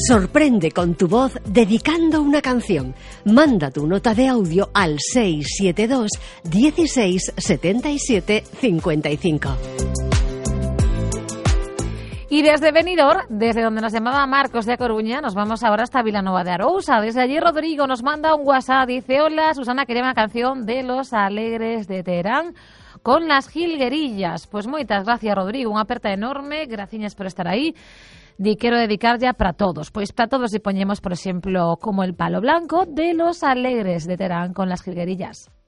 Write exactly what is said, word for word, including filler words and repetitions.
Sorprende con tu voz dedicando una canción. Manda tu nota de audio al seis siete dos, dieciséis, setenta y siete, cincuenta y cinco. Y desde Benidorm, desde donde nos llamaba Marcos de A Coruña, nos vamos ahora hasta Vilanova de Arousa. Desde allí Rodrigo nos manda un WhatsApp, dice: hola, Susana, quería una canción de Los Alegres de Terán con las Jilguerillas. Pues moitas gracias, Rodrigo, unha aperta enorme, graciñas por estar aí. Di quero dedicar ya para todos. Pois para todos, si poñemos, por exemplo, como El Palo Blanco de Los Alegres de Terán con las Jilguerillas.